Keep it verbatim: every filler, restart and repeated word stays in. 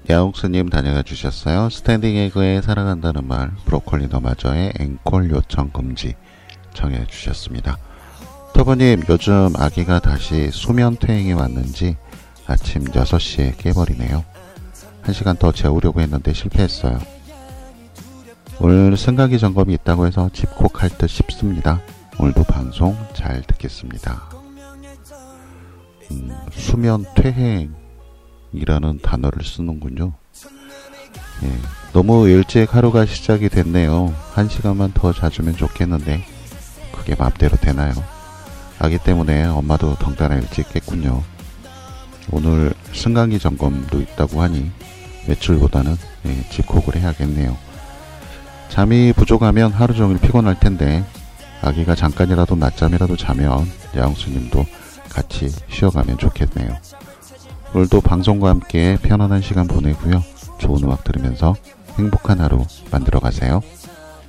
야옥스님 다녀가 주셨어요. 스탠딩 에그에 살아간다는 말, 브로콜리 너마저의 앵콜 요청 금지 청해 주셨습니다. 터보님, 요즘 아기가 다시 수면 퇴행이 왔는지 아침 여섯 시에 깨버리네요. 한 시간 더 재우려고 했는데 실패했어요. 오늘 승강기 점검이 있다고 해서 집콕할 듯 싶습니다. 오늘도 방송 잘 듣겠습니다. 음, 수면 퇴행이라는 단어를 쓰는군요. 예, 너무 일찍 하루가 시작이 됐네요. 한 시간만 더 자주면 좋겠는데 그게 맘대로 되나요? 아기 때문에 엄마도 덩달아 일찍 깼군요. 오늘 승강기 점검도 있다고 하니 외출보다는 예, 집콕을 해야겠네요. 잠이 부족하면 하루 종일 피곤할 텐데 아기가 잠깐이라도 낮잠이라도 자면 야옹수님도 같이 쉬어가면 좋겠네요. 오늘도 방송과 함께 편안한 시간 보내고요. 좋은 음악 들으면서 행복한 하루 만들어 가세요.